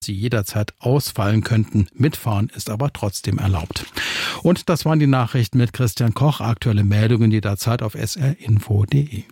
sie jederzeit ausfallen könnten. Mitfahren ist aber trotzdem erlaubt. Und das waren die Nachrichten mit Christian Koch. Aktuelle Meldungen jederzeit auf srinfo.de.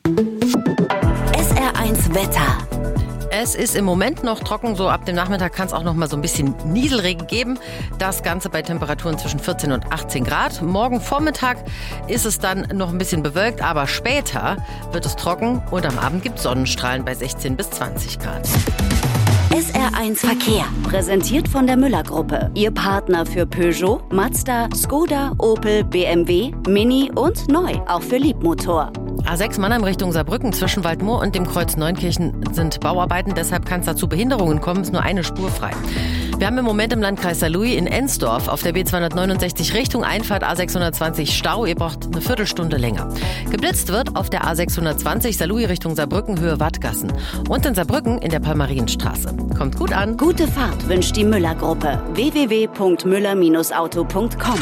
SR1 Wetter. Es ist im Moment noch trocken, so ab dem Nachmittag kann es auch noch mal so ein bisschen Nieselregen geben. Das Ganze bei Temperaturen zwischen 14 und 18 Grad. Morgen Vormittag ist es dann noch ein bisschen bewölkt, aber später wird es trocken und am Abend gibt es Sonnenstrahlen bei 16 bis 20 Grad. SR1 Verkehr, präsentiert von der Müller-Gruppe. Ihr Partner für Peugeot, Mazda, Skoda, Opel, BMW, Mini und neu, auch für Liebmotor. A6 Mannheim Richtung Saarbrücken zwischen Waldmoor und dem Kreuz Neunkirchen sind Bauarbeiten, deshalb kann es da zu Behinderungen kommen, ist nur eine Spur frei. Wir haben im Moment im Landkreis Saarlouis in Ensdorf auf der B269 Richtung Einfahrt A620 Stau, ihr braucht eine Viertelstunde länger. Geblitzt wird auf der A620 Saarlouis Richtung Saarbrücken Höhe Wattgassen und in Saarbrücken in der Palmarienstraße. Kommt gut an. Gute Fahrt wünscht die Müller-Gruppe. www.müller-auto.com.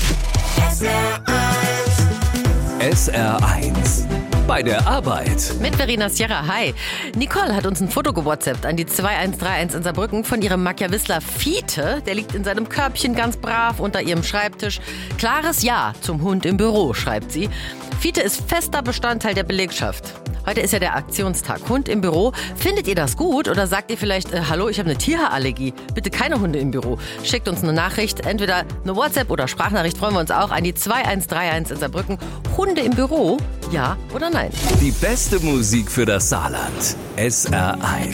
SR1 bei der Arbeit. Mit Verena Sierra. Hi. Nicole hat uns ein Foto gewhatsappt an die 2131 in Saarbrücken von ihrem Machiavistler Fiete. Der liegt in seinem Körbchen ganz brav unter ihrem Schreibtisch. Klares Ja zum Hund im Büro, schreibt sie. Fiete ist fester Bestandteil der Belegschaft. Heute ist ja der Aktionstag Hund im Büro. Findet ihr das gut oder sagt ihr vielleicht, hallo, ich habe eine Tierhaarallergie, bitte keine Hunde im Büro? Schickt uns eine Nachricht, entweder eine WhatsApp oder Sprachnachricht, freuen wir uns auch, an die 2131 in Saarbrücken. Hunde im Büro, ja oder nein? Die beste Musik für das Saarland. SR1.